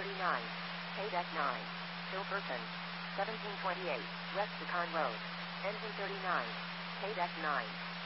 39. Paydeck 9. Hilperton. 1728. West Decon Road. Engine 39. Paydeck 9.